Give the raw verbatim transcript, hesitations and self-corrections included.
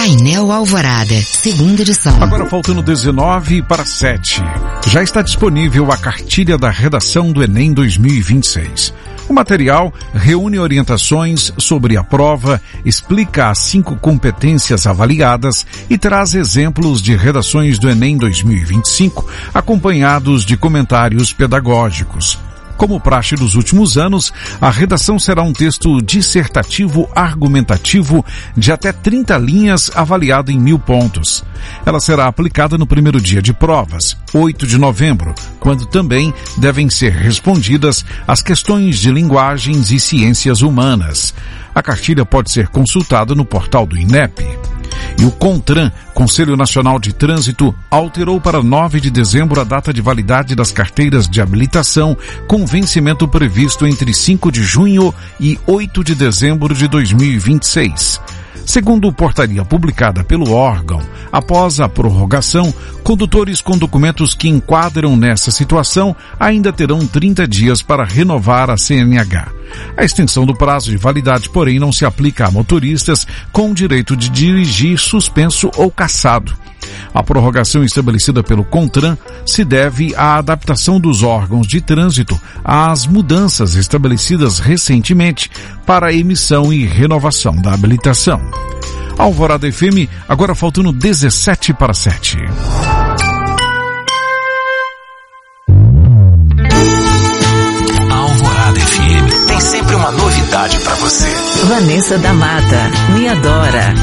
Painel Alvorada, segunda edição. Agora faltando dezenove para sete. Já está disponível a cartilha da redação do Enem dois mil e vinte e seis. O material reúne orientações sobre a prova, explica as cinco competências avaliadas e traz exemplos de redações do Enem dois mil e vinte e cinco, acompanhados de comentários pedagógicos. Como praxe dos últimos anos, a redação será um texto dissertativo argumentativo de até trinta linhas, avaliado em mil pontos. Ela será aplicada no primeiro dia de provas, oito de novembro, quando também devem ser respondidas as questões de linguagens e ciências humanas. A cartilha pode ser consultada no portal do INEP. E o CONTRAN, Conselho Nacional de Trânsito, alterou para nove de dezembro a data de validade das carteiras de habilitação, com vencimento previsto entre cinco de junho e oito de dezembro de dois mil e vinte e seis. Segundo portaria publicada pelo órgão, após a prorrogação, condutores com documentos que enquadram nessa situação ainda terão trinta dias para renovar a C N H. A extensão do prazo de validade, porém, não se aplica a motoristas com direito de dirigir suspenso ou cassado. A prorrogação estabelecida pelo CONTRAN se deve à adaptação dos órgãos de trânsito às mudanças estabelecidas recentemente para a emissão e renovação da habilitação. Alvorada F M, agora faltando dezessete para sete. Alvorada F M tem sempre uma novidade para você. Vanessa da Mata, me adora.